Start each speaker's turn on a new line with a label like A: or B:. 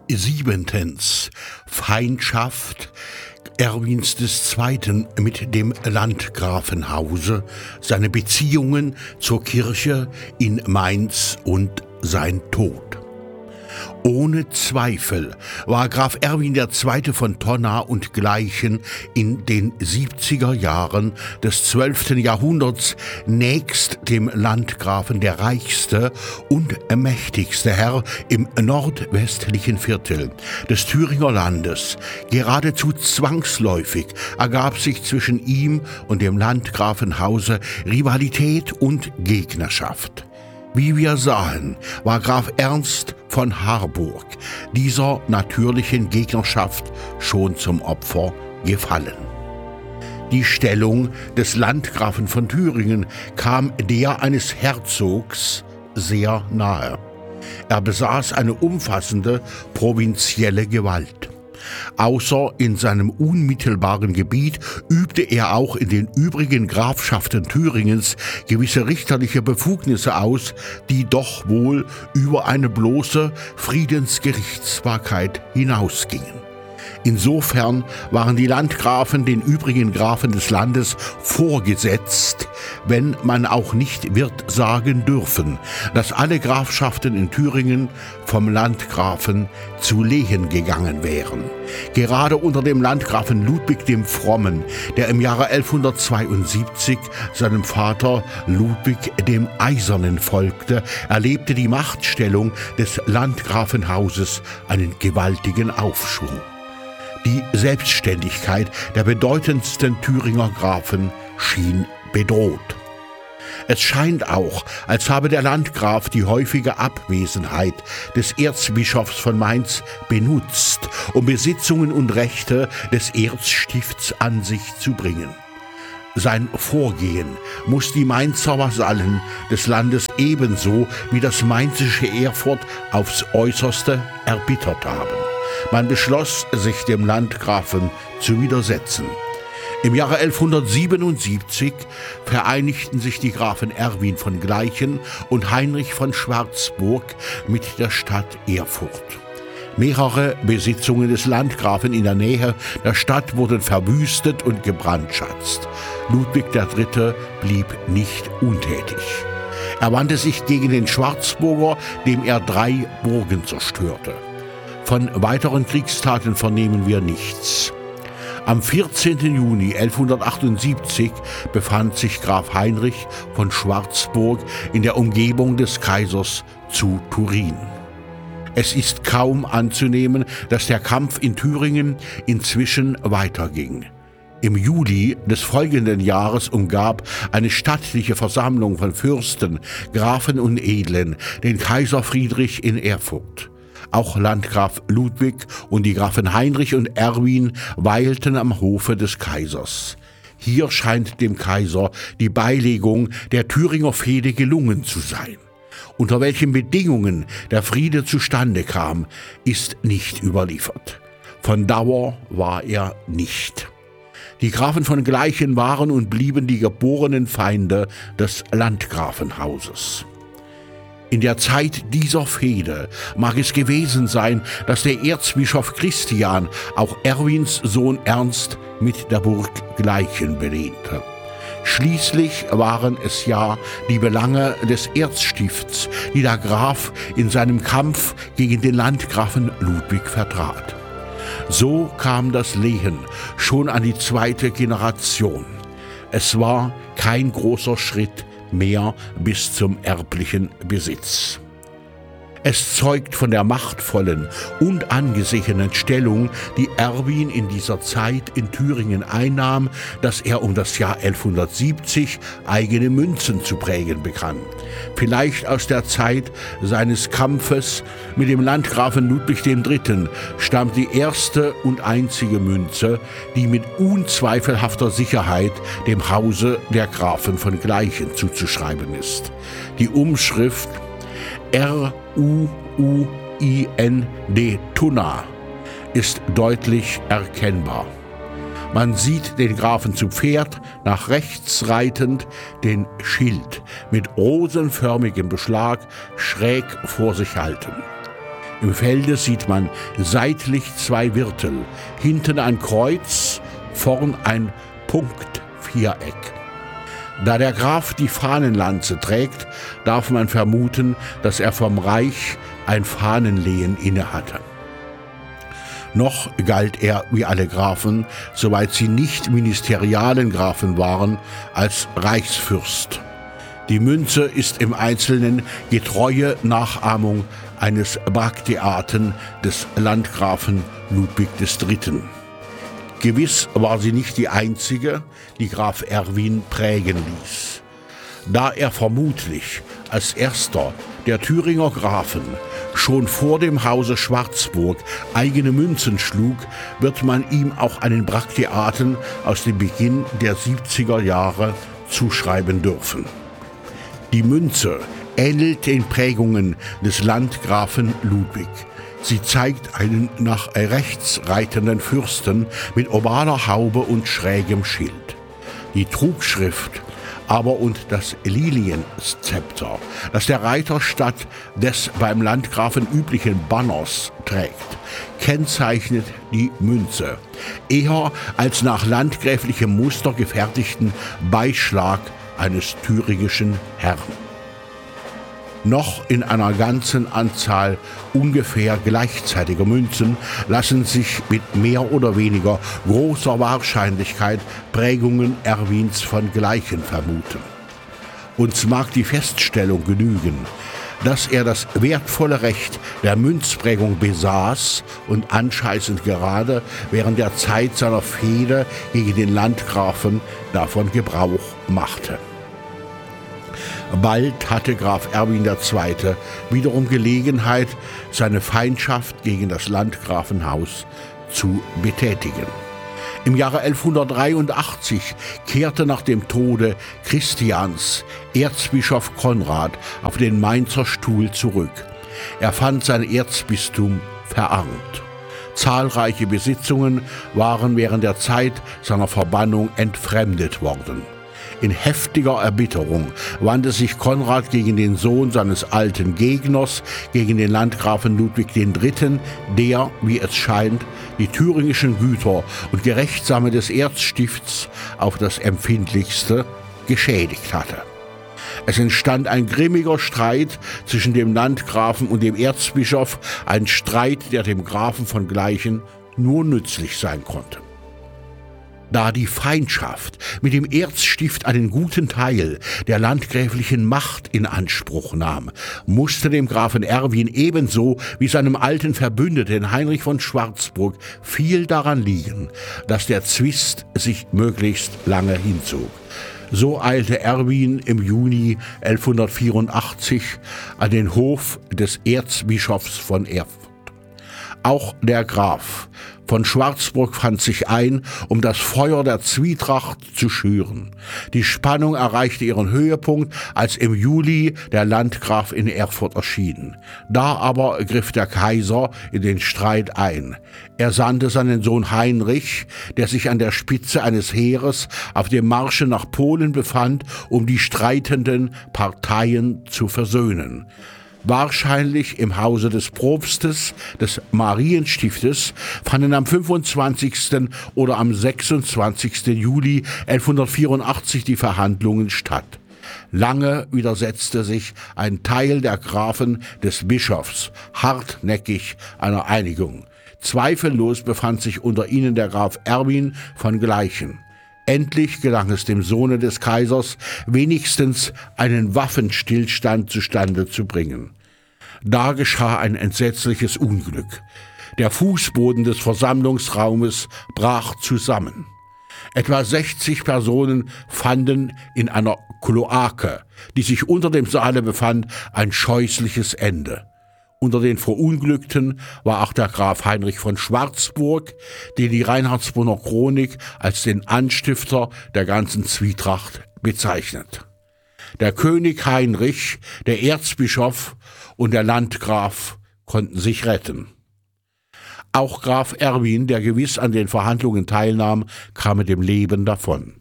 A: Siebentens. Feindschaft Erwins II. Mit dem Landgrafenhause, seine Beziehungen zur Kirche in Mainz und sein Tod. Ohne Zweifel war Graf Erwin II. Von Tonna und Gleichen in den 70er Jahren des 12. Jahrhunderts nächst dem Landgrafen der reichste und mächtigste Herr im nordwestlichen Viertel des Thüringer Landes. Geradezu zwangsläufig ergab sich zwischen ihm und dem Landgrafenhause Rivalität und Gegnerschaft. Wie wir sahen, war Graf Ernst von Harburg dieser natürlichen Gegnerschaft schon zum Opfer gefallen. Die Stellung des Landgrafen von Thüringen kam der eines Herzogs sehr nahe. Er besaß eine umfassende provinzielle Gewalt. Außer in seinem unmittelbaren Gebiet übte er auch in den übrigen Grafschaften Thüringens gewisse richterliche Befugnisse aus, die doch wohl über eine bloße Friedensgerichtsbarkeit hinausgingen. Insofern waren die Landgrafen den übrigen Grafen des Landes vorgesetzt, wenn man auch nicht wird sagen dürfen, dass alle Grafschaften in Thüringen vom Landgrafen zu Lehen gegangen wären. Gerade unter dem Landgrafen Ludwig dem Frommen, der im Jahre 1172 seinem Vater Ludwig dem Eisernen folgte, erlebte die Machtstellung des Landgrafenhauses einen gewaltigen Aufschwung. Die Selbstständigkeit der bedeutendsten Thüringer Grafen schien bedroht. Es scheint auch, als habe der Landgraf die häufige Abwesenheit des Erzbischofs von Mainz benutzt, um Besitzungen und Rechte des Erzstifts an sich zu bringen. Sein Vorgehen muss die Mainzer Vasallen des Landes ebenso wie das mainzische Erfurt aufs Äußerste erbittert haben. Man beschloss, sich dem Landgrafen zu widersetzen. Im Jahre 1177 vereinigten sich die Grafen Erwin von Gleichen und Heinrich von Schwarzburg mit der Stadt Erfurt. Mehrere Besitzungen des Landgrafen in der Nähe der Stadt wurden verwüstet und gebrandschatzt. Ludwig III. Blieb nicht untätig. Er wandte sich gegen den Schwarzburger, dem er 3 Burgen zerstörte. Von weiteren Kriegstaten vernehmen wir nichts. Am 14. Juni 1178 befand sich Graf Heinrich von Schwarzburg in der Umgebung des Kaisers zu Turin. Es ist kaum anzunehmen, dass der Kampf in Thüringen inzwischen weiterging. Im Juli des folgenden Jahres umgab eine stattliche Versammlung von Fürsten, Grafen und Edlen den Kaiser Friedrich in Erfurt. Auch Landgraf Ludwig und die Grafen Heinrich und Erwin weilten am Hofe des Kaisers. Hier scheint dem Kaiser die Beilegung der Thüringer Fehde gelungen zu sein. Unter welchen Bedingungen der Friede zustande kam, ist nicht überliefert. Von Dauer war er nicht. Die Grafen von Gleichen waren und blieben die geborenen Feinde des Landgrafenhauses. In der Zeit dieser Fehde mag es gewesen sein, dass der Erzbischof Christian auch Erwins Sohn Ernst mit der Burg Gleichen belehnte. Schließlich waren es ja die Belange des Erzstifts, die der Graf in seinem Kampf gegen den Landgrafen Ludwig vertrat. So kam das Lehen schon an die 2. Generation. Es war kein großer Schritt mehr bis zum erblichen Besitz. Es zeugt von der machtvollen und angesehenen Stellung, die Erwin in dieser Zeit in Thüringen einnahm, dass er um das Jahr 1170 eigene Münzen zu prägen begann. Vielleicht aus der Zeit seines Kampfes mit dem Landgrafen Ludwig III. Stammt die erste und einzige Münze, die mit unzweifelhafter Sicherheit dem Hause der Grafen von Gleichen zuzuschreiben ist. Die Umschrift R-U-U-I-N-D Tunna ist deutlich erkennbar. Man sieht den Grafen zu Pferd, nach rechts reitend, den Schild mit rosenförmigem Beschlag schräg vor sich halten. Im Felde sieht man seitlich 2 Wirtel, hinten ein Kreuz, vorn ein Punktviereck. Da der Graf die Fahnenlanze trägt, darf man vermuten, dass er vom Reich ein Fahnenlehen innehatte. Noch galt er, wie alle Grafen, soweit sie nicht ministerialen Grafen waren, als Reichsfürst. Die Münze ist im Einzelnen getreue Nachahmung eines Bracteaten des Landgrafen Ludwig III. Gewiss war sie nicht die einzige, die Graf Erwin prägen ließ. Da er vermutlich als erster der Thüringer Grafen schon vor dem Hause Schwarzburg eigene Münzen schlug, wird man ihm auch einen Bracteaten aus dem Beginn der 70er Jahre zuschreiben dürfen. Die Münze ähnelt den Prägungen des Landgrafen Ludwig. Sie zeigt einen nach rechts reitenden Fürsten mit ovaler Haube und schrägem Schild. Die Trugschrift aber und das Lilienzepter, das der Reiter statt des beim Landgrafen üblichen Banners trägt, kennzeichnet die Münze, eher als nach landgräflichem Muster gefertigten Beischlag eines thüringischen Herrn. Noch in einer ganzen Anzahl ungefähr gleichzeitiger Münzen lassen sich mit mehr oder weniger großer Wahrscheinlichkeit Prägungen Erwins von Gleichen vermuten. Uns mag die Feststellung genügen, dass er das wertvolle Recht der Münzprägung besaß und anscheinend gerade während der Zeit seiner Fehde gegen den Landgrafen davon Gebrauch machte. Bald hatte Graf Erwin II. Wiederum Gelegenheit, seine Feindschaft gegen das Landgrafenhaus zu betätigen. Im Jahre 1183 kehrte nach dem Tode Christians Erzbischof Konrad auf den Mainzer Stuhl zurück. Er fand sein Erzbistum verarmt. Zahlreiche Besitzungen waren während der Zeit seiner Verbannung entfremdet worden. In heftiger Erbitterung wandte sich Konrad gegen den Sohn seines alten Gegners, gegen den Landgrafen Ludwig III., der, wie es scheint, die thüringischen Güter und Gerechtsame des Erzstifts auf das Empfindlichste geschädigt hatte. Es entstand ein grimmiger Streit zwischen dem Landgrafen und dem Erzbischof, ein Streit, der dem Grafen von Gleichen nur nützlich sein konnte. Da die Feindschaft mit dem Erzstift einen guten Teil der landgräflichen Macht in Anspruch nahm, musste dem Grafen Erwin ebenso wie seinem alten Verbündeten Heinrich von Schwarzburg viel daran liegen, dass der Zwist sich möglichst lange hinzog. So eilte Erwin im Juni 1184 an den Hof des Erzbischofs von Erfurt. Auch der Graf von Schwarzburg fand sich ein, um das Feuer der Zwietracht zu schüren. Die Spannung erreichte ihren Höhepunkt, als im Juli der Landgraf in Erfurt erschien. Da aber griff der Kaiser in den Streit ein. Er sandte seinen Sohn Heinrich, der sich an der Spitze eines Heeres auf dem Marsche nach Polen befand, um die streitenden Parteien zu versöhnen. Wahrscheinlich im Hause des Propstes des Marienstiftes fanden am 25. oder am 26. Juli 1184 die Verhandlungen statt. Lange widersetzte sich ein Teil der Grafen des Bischofs hartnäckig einer Einigung. Zweifellos befand sich unter ihnen der Graf Erwin von Gleichen. Endlich gelang es dem Sohne des Kaisers, wenigstens einen Waffenstillstand zustande zu bringen. Da geschah ein entsetzliches Unglück. Der Fußboden des Versammlungsraumes brach zusammen. Etwa 60 Personen fanden in einer Kloake, die sich unter dem Saale befand, ein scheußliches Ende. Unter den Verunglückten war auch der Graf Heinrich von Schwarzburg, den die Reinhardsbrunner Chronik als den Anstifter der ganzen Zwietracht bezeichnet. Der König Heinrich, der Erzbischof und der Landgraf konnten sich retten. Auch Graf Erwin, der gewiss an den Verhandlungen teilnahm, kam mit dem Leben davon.